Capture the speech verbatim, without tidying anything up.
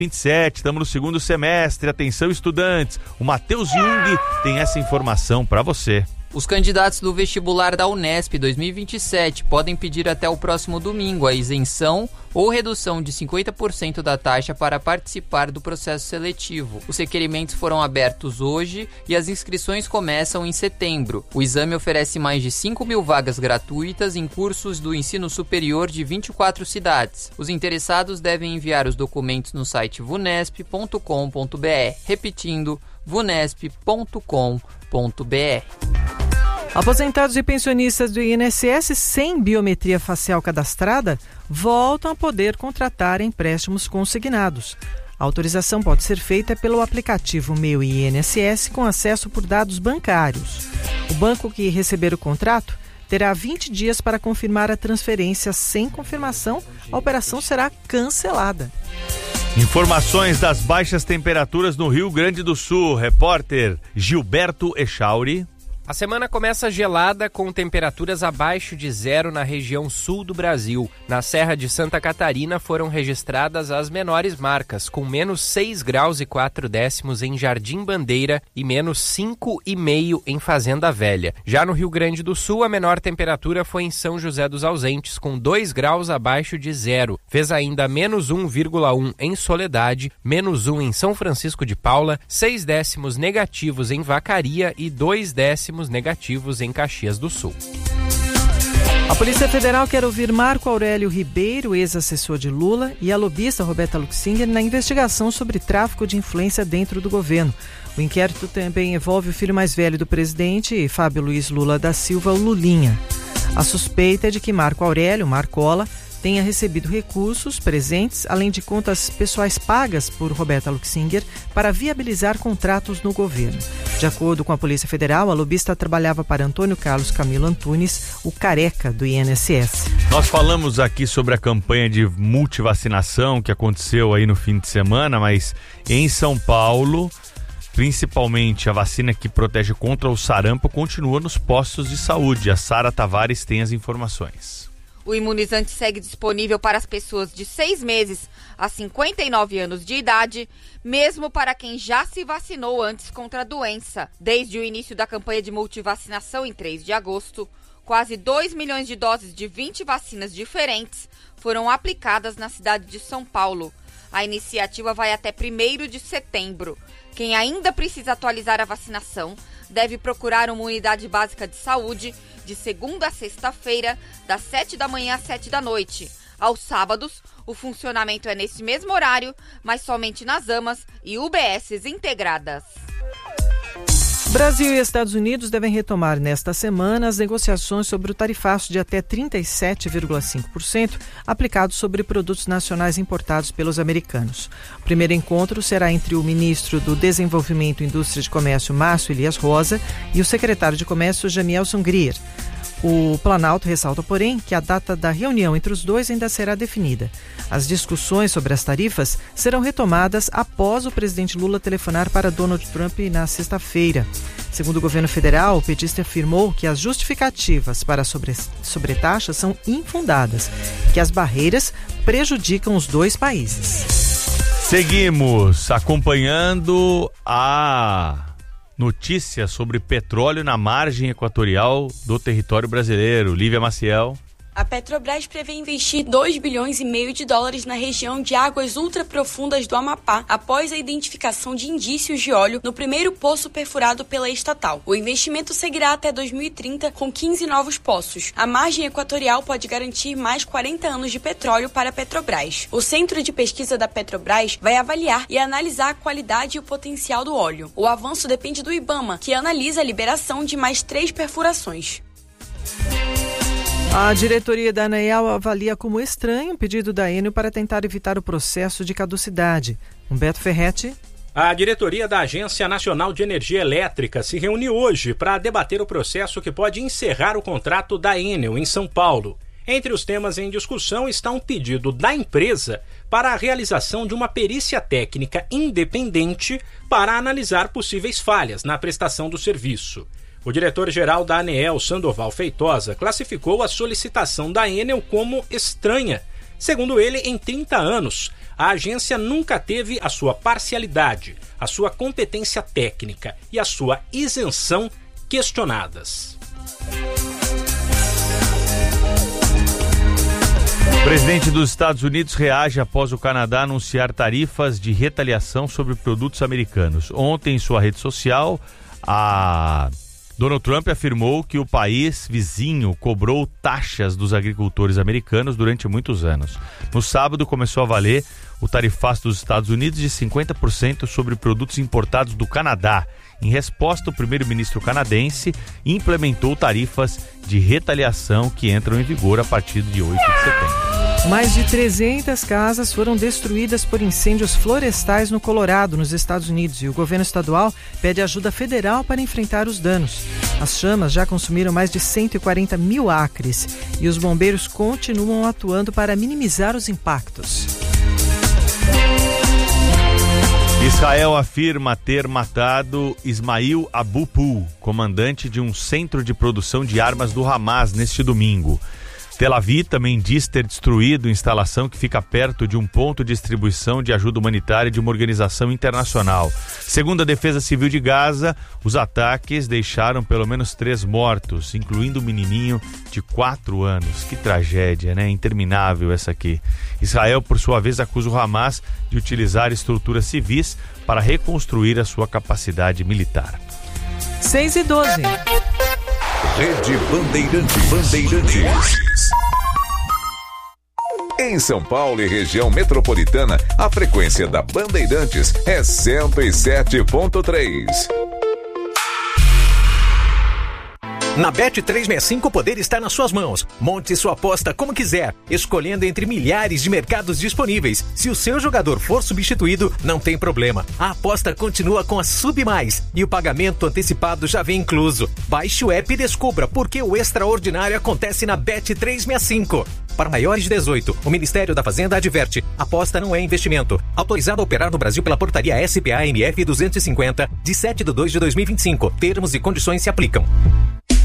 vinte e sete, estamos no segundo semestre, atenção estudantes, o Matheus Jung tem essa informação para você. Os candidatos do vestibular da Unesp dois mil e vinte e sete podem pedir até o próximo domingo a isenção ou redução de cinquenta por cento da taxa para participar do processo seletivo. Os requerimentos foram abertos hoje e as inscrições começam em setembro. O exame oferece mais de cinco mil vagas gratuitas em cursos do ensino superior de vinte e quatro cidades. Os interessados devem enviar os documentos no site vunesp ponto com ponto br. Repetindo, vunesp ponto com ponto br. Aposentados e pensionistas do I N S S sem biometria facial cadastrada voltam a poder contratar empréstimos consignados. A autorização pode ser feita pelo aplicativo Meu I N S S com acesso por dados bancários. O banco que receber o contrato terá vinte dias para confirmar a transferência. Sem confirmação, a operação será cancelada. Informações das baixas temperaturas no Rio Grande do Sul. Repórter Gilberto Echauri. A semana começa gelada com temperaturas abaixo de zero na região sul do Brasil. Na Serra de Santa Catarina foram registradas as menores marcas, com menos seis graus e quatro décimos em Jardim Bandeira e menos cinco e meio em Fazenda Velha. Já no Rio Grande do Sul, a menor temperatura foi em São José dos Ausentes, com dois graus abaixo de zero. Fez ainda menos um vírgula um em Soledade, menos um em São Francisco de Paula, seis décimos negativos em Vacaria e dois décimos negativos em Caxias do Sul. A Polícia Federal quer ouvir Marco Aurélio Ribeiro, ex-assessor de Lula, e a lobista Roberta Luxinger na investigação sobre tráfico de influência dentro do governo. O inquérito também envolve o filho mais velho do presidente, Fábio Luiz Lula da Silva, o Lulinha. A suspeita é de que Marco Aurélio, Marcola, tenha recebido recursos, presentes, além de contas pessoais pagas por Roberta Luxinger para viabilizar contratos no governo. De acordo com a Polícia Federal, a lobista trabalhava para Antônio Carlos Camilo Antunes, o careca do I N S S. Nós falamos aqui sobre a campanha de multivacinação que aconteceu aí no fim de semana, mas em São Paulo, principalmente a vacina que protege contra o sarampo continua nos postos de saúde. A Sara Tavares tem as informações. O imunizante segue disponível para as pessoas de seis meses a cinquenta e nove anos de idade, mesmo para quem já se vacinou antes contra a doença. Desde o início da campanha de multivacinação em três de agosto, quase dois milhões de doses de vinte vacinas diferentes foram aplicadas na cidade de São Paulo. A iniciativa vai até primeiro de setembro. Quem ainda precisa atualizar a vacinação deve procurar uma unidade básica de saúde de segunda a sexta-feira, das sete da manhã às sete da noite. Aos sábados, o funcionamento é nesse mesmo horário, mas somente nas AMAs e U B Ss integradas. Brasil e Estados Unidos devem retomar nesta semana as negociações sobre o tarifaço de até trinta e sete vírgula cinco por cento aplicado sobre produtos nacionais importados pelos americanos. O primeiro encontro será entre o ministro do Desenvolvimento, Indústria e Comércio, Márcio Elias Rosa, e o secretário de Comércio, Jamielson Grier. O Planalto ressalta, porém, que a data da reunião entre os dois ainda será definida. As discussões sobre as tarifas serão retomadas após o presidente Lula telefonar para Donald Trump na sexta-feira. Segundo o governo federal, o petista afirmou que as justificativas para a sobre, sobretaxa são infundadas e que as barreiras prejudicam os dois países. Seguimos acompanhando a notícia sobre petróleo na margem equatorial do território brasileiro. Lívia Maciel. A Petrobras prevê investir dois bilhões e meio de dólares na região de águas ultraprofundas do Amapá, após a identificação de indícios de óleo no primeiro poço perfurado pela estatal. O investimento seguirá até dois mil e trinta, com quinze novos poços. A margem equatorial pode garantir mais quarenta anos de petróleo para a Petrobras. O Centro de Pesquisa da Petrobras vai avaliar e analisar a qualidade e o potencial do óleo. O avanço depende do IBAMA, que analisa a liberação de mais três perfurações. A diretoria da ANEEL avalia como estranho o pedido da Enel para tentar evitar o processo de caducidade. Humberto Ferretti. A diretoria da Agência Nacional de Energia Elétrica se reuniu hoje para debater o processo que pode encerrar o contrato da Enel em São Paulo. Entre os temas em discussão está um pedido da empresa para a realização de uma perícia técnica independente para analisar possíveis falhas na prestação do serviço. O diretor-geral da ANEEL, Sandoval Feitosa, classificou a solicitação da Enel como estranha. Segundo ele, em trinta anos, a agência nunca teve a sua parcialidade, a sua competência técnica e a sua isenção questionadas. O presidente dos Estados Unidos reage após o Canadá anunciar tarifas de retaliação sobre produtos americanos. Ontem, em sua rede social, a Donald Trump afirmou que o país vizinho cobrou taxas dos agricultores americanos durante muitos anos. No sábado, começou a valer o tarifaço dos Estados Unidos de cinquenta por cento sobre produtos importados do Canadá. Em resposta, o primeiro-ministro canadense implementou tarifas de retaliação que entram em vigor a partir de oito de setembro. Mais de trezentas casas foram destruídas por incêndios florestais no Colorado, nos Estados Unidos, e o governo estadual pede ajuda federal para enfrentar os danos. As chamas já consumiram mais de cento e quarenta mil acres e os bombeiros continuam atuando para minimizar os impactos. Israel afirma ter matado Ismail Abu Pul, comandante de um centro de produção de armas do Hamas, neste domingo. Tel Aviv também diz ter destruído instalação que fica perto de um ponto de distribuição de ajuda humanitária de uma organização internacional. Segundo a Defesa Civil de Gaza, os ataques deixaram pelo menos três mortos, incluindo um menininho de quatro anos. Que tragédia, né? Interminável essa aqui. Israel, por sua vez, acusa o Hamas de utilizar estruturas civis para reconstruir a sua capacidade militar. seis e doze. Rede Bandeirantes. Bandeirantes. Em São Paulo e região metropolitana, a frequência da Bandeirantes é cento e sete ponto três. Na Bet trezentos e sessenta e cinco o poder está nas suas mãos. Monte sua aposta como quiser, escolhendo entre milhares de mercados disponíveis. Se o seu jogador for substituído, não tem problema. A aposta continua com a Sub Mais e o pagamento antecipado já vem incluso. Baixe o app e descubra por que o extraordinário acontece na Bet trezentos e sessenta e cinco. Para maiores de dezoito, o Ministério da Fazenda adverte: aposta não é investimento. Autorizado a operar no Brasil pela portaria S P A M F duzentos e cinquenta, de sete de dois de dois mil e vinte e cinco. Termos e condições se aplicam.